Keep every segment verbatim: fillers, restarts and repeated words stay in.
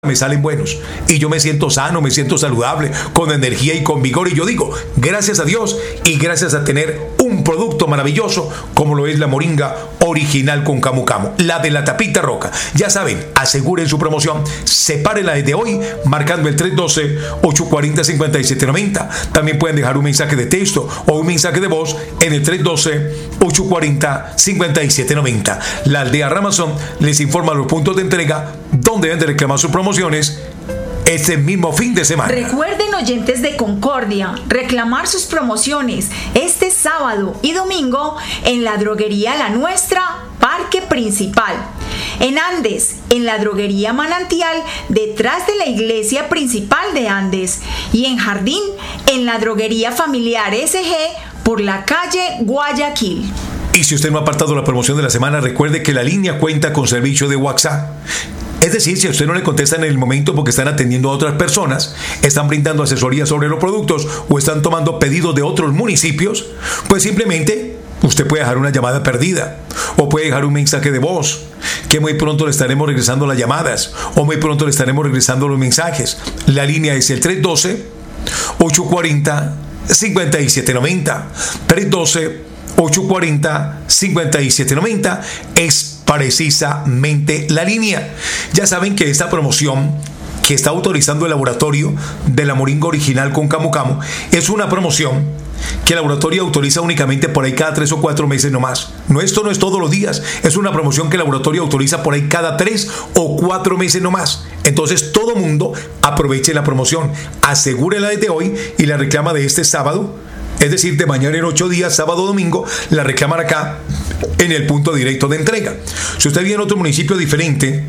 me salen buenos y yo me siento sano, me siento saludable, con energía y con vigor, y yo digo, gracias a Dios y gracias a tener un producto maravilloso como lo es la moringa original con camu camu, la de la tapita roca. Ya saben, aseguren su promoción, sepárenla desde hoy marcando el tres uno dos, ocho cuatro cero, cinco siete nueve cero. También pueden dejar un mensaje de texto o un mensaje de voz en el tres uno dos, ocho cuatro cero, cinco siete nueve cero. La aldea Ramazón les informa los puntos de entrega donde deben de reclamar sus promociones este mismo fin de semana. Recuerden, oyentes de Concordia, reclamar sus promociones este sábado y domingo en la droguería La Nuestra, Parque Principal. En Andes, en la droguería Manantial, detrás de la iglesia principal de Andes. Y en Jardín, en la droguería familiar S G, por la calle Guayaquil. Y si usted no ha apartado la promoción de la semana, recuerde que la línea cuenta con servicio de WhatsApp. Es decir, si a usted no le contestan en el momento porque están atendiendo a otras personas, están brindando asesoría sobre los productos o están tomando pedidos de otros municipios, pues simplemente usted puede dejar una llamada perdida o puede dejar un mensaje de voz, que muy pronto le estaremos regresando las llamadas o muy pronto le estaremos regresando los mensajes. La línea es el tres uno dos, ocho cuatro cero, cinco siete nueve cero. tres uno dos, ocho cuatro cero, cinco siete nueve cero es precisamente la línea. Ya saben que esta promoción que está autorizando el laboratorio de la moringa original con camu camu es una promoción que el laboratorio autoriza únicamente por ahí cada tres o cuatro meses nomás. No, esto no es todos los días, es una promoción que el laboratorio autoriza por ahí cada tres o cuatro meses nomás. Entonces todo mundo aproveche la promoción, asegúrela desde hoy y la reclama de este sábado, es decir, de mañana en ocho días, sábado o domingo, la reclaman acá en el punto directo de entrega. Si usted vive en otro municipio diferente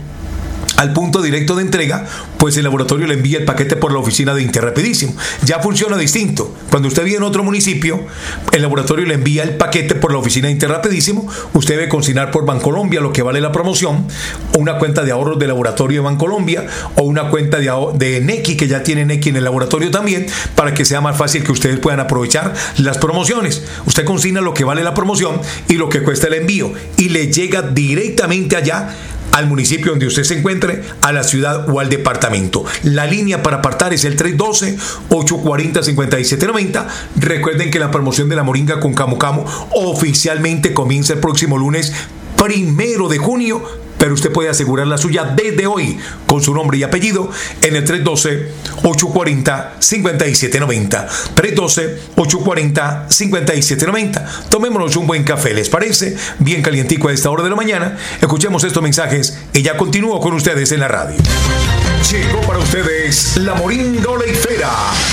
al punto directo de entrega, pues el laboratorio le envía el paquete por la oficina de Interrapidísimo. Ya funciona distinto. Cuando usted vive en otro municipio, el laboratorio le envía el paquete por la oficina de Interrapidísimo. Usted debe consignar por Bancolombia lo que vale la promoción, o una cuenta de ahorros del laboratorio de Bancolombia, o una cuenta de, de Nequi, que ya tiene Nequi en el laboratorio también, para que sea más fácil que ustedes puedan aprovechar las promociones. Usted consigna lo que vale la promoción y lo que cuesta el envío, y le llega directamente allá al municipio donde usted se encuentre, a la ciudad o al departamento. La línea para apartar es el tres uno dos, ocho cuatro cero, cinco siete nueve cero. Recuerden que la promoción de la moringa con camu camu oficialmente comienza el próximo lunes primero de junio, pero usted puede asegurar la suya desde hoy con su nombre y apellido en el tres uno dos, ocho cuatro cero, cinco siete nueve cero. tres uno dos, ocho cuatro cero, cinco siete nueve cero. Tomémonos un buen café, ¿les parece? Bien calientico a esta hora de la mañana. Escuchemos estos mensajes y ya continúo con ustedes en la radio. Llegó para ustedes la moringa oleifera,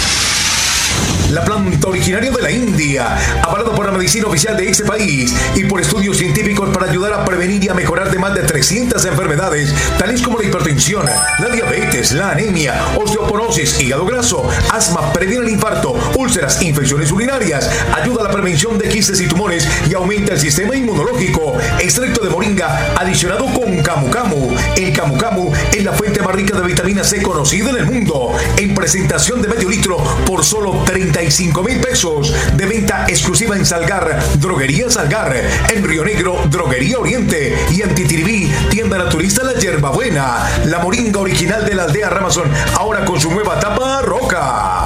la planta originaria de la India, avalada por la medicina oficial de ese país y por estudios científicos para ayudar a prevenir y a mejorar de más de trescientas enfermedades, tales como la hipertensión, la diabetes, la anemia, osteoporosis, hígado graso, asma, previene el infarto, úlceras, infecciones urinarias, ayuda a la prevención de quistes y tumores y aumenta el sistema inmunológico. Extracto de moringa adicionado con camu camu. El camu camu es la fuente más rica de vitamina C conocida en el mundo. En presentación de medio litro por solo treinta y cinco mil pesos, de venta exclusiva en Salgar, Droguería Salgar, en Río Negro, Droguería Oriente, y en Titiribí, tienda naturista La Yerbabuena. La moringa original de la aldea Ramazón, ahora con su nueva tapa roja.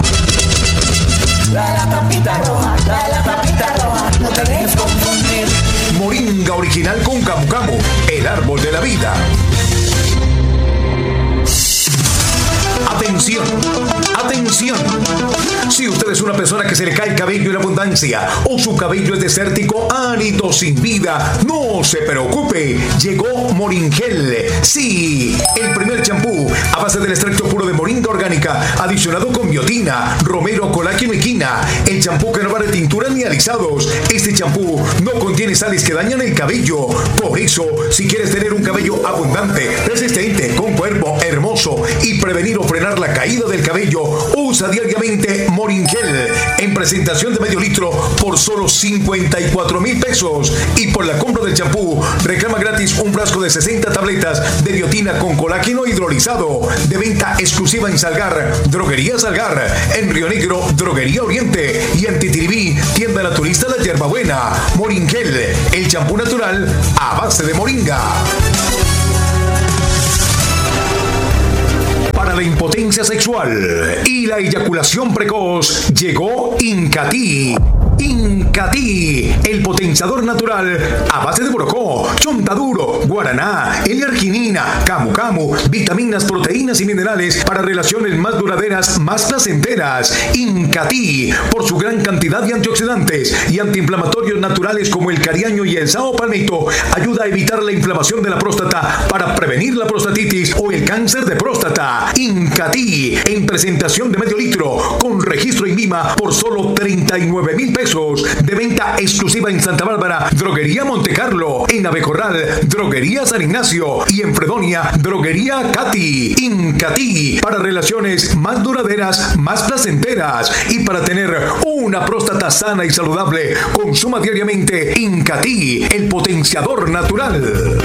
La, la tapita roja, la, la tapita roja, no te dejes confundir. Moringa original con camu camu, el árbol de la vida. Atención, atención. Si usted es una persona que se le cae el cabello en abundancia o su cabello es desértico, árido, sin vida, no se preocupe. Llegó Moringel. Sí, el primer champú a base del extracto puro de moringa orgánica, adicionado con biotina, romero, colágeno y quina. El champú que no va de tinturas ni alisados. Este champú no contiene sales que dañan el cabello. Por eso, si quieres tener un cabello abundante, resistente, con cuerpo hermoso y prevenir o frenar la caída del cabello, usa diariamente Moringel en presentación de medio litro por solo cincuenta y cuatro mil pesos. Y por la compra del champú, reclama gratis un frasco de sesenta tabletas de biotina con colágeno hidrolizado, de venta exclusiva en Salgar, Droguería Salgar, en Río Negro, Droguería Oriente, y en Titiribí, tienda naturista La Yerbabuena. Moringel, el champú natural a base de moringa. Para la impotencia sexual y la eyaculación precoz, llegó Incati. Incati, el potenciador natural a base de borocó, chontaduro, guaraná, L-arginina, camu camu, vitaminas, proteínas y minerales para relaciones más duraderas, más placenteras. Incati, por su gran cantidad de antioxidantes y antiinflamatorios naturales como el cariaño y el sao palmito, ayuda a evitar la inflamación de la próstata para prevenir la prostatitis o el cáncer de próstata. Incati, en presentación de medio litro, con registro INVIMA por solo treinta y nueve mil pesos. De venta exclusiva en Santa Bárbara, Droguería Montecarlo, en Avecorral, Droguería San Ignacio y en Fredonia, Droguería Cati. Incati, para relaciones más duraderas, más placenteras y para tener una próstata sana y saludable. Consuma diariamente Incati, el potenciador natural.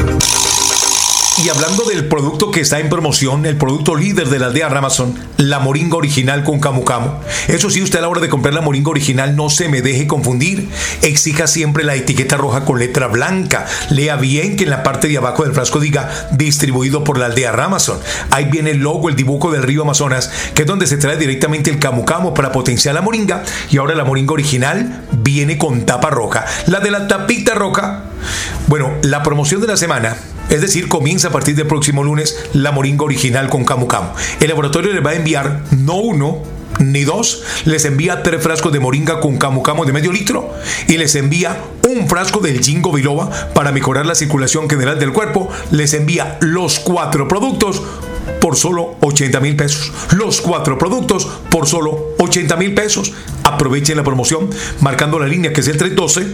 Y hablando del producto que está en promoción, el producto líder de la aldea Ramazón, la moringa original con camu camu. Eso sí, usted a la hora de comprar la moringa original no se me deje confundir. Exija siempre la etiqueta roja con letra blanca. Lea bien que en la parte de abajo del frasco diga distribuido por la aldea Ramazón. Ahí viene el logo, el dibujo del río Amazonas, que es donde se trae directamente el camu camu para potenciar la moringa. Y ahora la moringa original viene con tapa roja. La de la tapita roja, bueno, la promoción de la semana, es decir, comienza a partir del próximo lunes la moringa original con camu camu. El laboratorio les va a enviar no uno ni dos, les envía tres frascos de moringa con camu camu de medio litro y les envía un frasco del Ginkgo biloba para mejorar la circulación general del cuerpo. Les envía los cuatro productos por solo ochenta mil pesos. Los cuatro productos por solo ochenta mil pesos. Aprovechen la promoción marcando la línea que es el tres uno dos,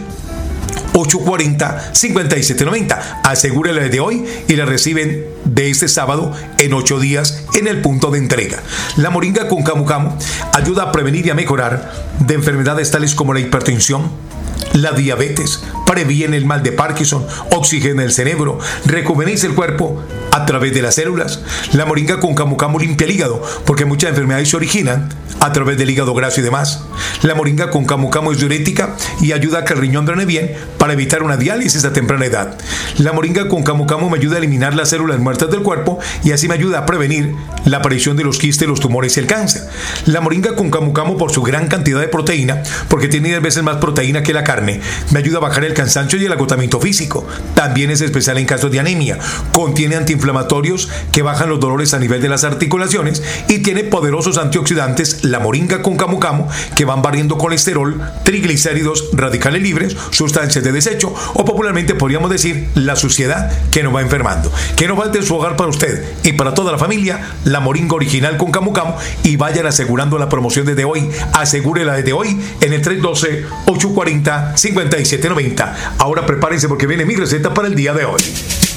ocho cuatro cero, cinco siete nueve cero. Asegúrela de hoy y la reciben de este sábado en ocho días en el punto de entrega. La moringa con camu camu ayuda a prevenir y a mejorar de enfermedades tales como la hipertensión, la diabetes, previene el mal de Parkinson, oxigena el cerebro, rejuvenece el cuerpo a través de las células. La moringa con camu camu limpia el hígado, porque muchas enfermedades se originan a través del hígado graso y demás. La moringa con camu camu es diurética y ayuda a que el riñón drene bien para evitar una diálisis a temprana edad. La moringa con camu camu me ayuda a eliminar las células muertas del cuerpo y así me ayuda a prevenir la aparición de los quistes, los tumores y el cáncer. La moringa con camu camu, por su gran cantidad de proteína, porque tiene diez veces más proteína que la carne, me ayuda a bajar el cansancio y el agotamiento físico. También es especial en casos de anemia. Contiene antiinflamatorios que bajan los dolores a nivel de las articulaciones y tiene poderosos antioxidantes, la moringa con camu camu, que van barriendo colesterol, triglicéridos, radicales libres, sustancias de desecho o popularmente podríamos decir la suciedad que nos va enfermando. Que no falte en su hogar para usted y para toda la familia la moringa original con camu camu y vayan asegurando la promoción desde hoy. Asegúrela desde hoy en el tres uno dos, ocho cuatro cero, cinco siete nueve cero. Ahora prepárense porque viene mi receta para el día de hoy.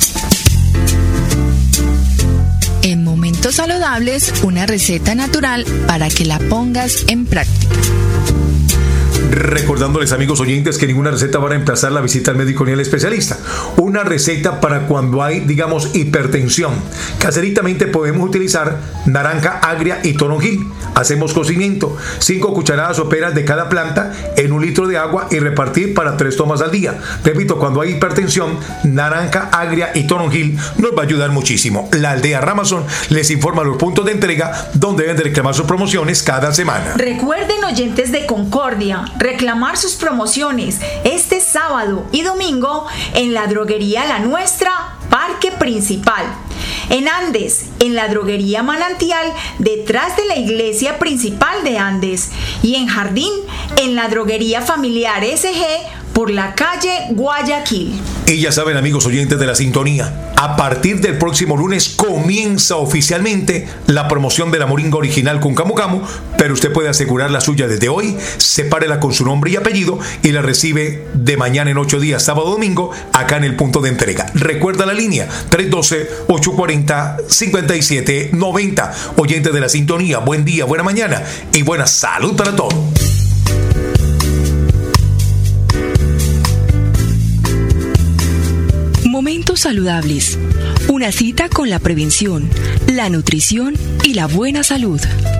En Momentos Saludables, una receta natural para que la pongas en práctica. Recordándoles, amigos oyentes, que ninguna receta va a reemplazar la visita al médico ni al especialista. Una receta para cuando hay, digamos, hipertensión. Caseritamente podemos utilizar naranja agria y toronjil. Hacemos cocimiento, cinco cucharadas soperas de cada planta en un litro de agua y repartir para tres tomas al día. Repito, cuando hay hipertensión, naranja agria y toronjil nos va a ayudar muchísimo. La aldea Ramazón les informa los puntos de entrega donde deben de reclamar sus promociones cada semana. Recuerden, oyentes de Concordia, reclamar sus promociones este sábado y domingo en la droguería La Nuestra, Parque Principal. En Andes, en la droguería Manantial, detrás de la iglesia principal de Andes. Y en Jardín, en la droguería familiar S G, por la calle Guayaquil. Y ya saben, amigos oyentes de la sintonía, a partir del próximo lunes comienza oficialmente la promoción de la moringa original con camu camu, pero usted puede asegurar la suya desde hoy, sepárela con su nombre y apellido y la recibe de mañana en ocho días, sábado domingo, acá en el punto de entrega. Recuerda la línea tres uno dos, ocho cuatro cero, cinco siete nueve cero. Oyentes de la sintonía, buen día, buena mañana y buena salud para todos. Momentos Saludables. Una cita con la prevención, la nutrición y la buena salud.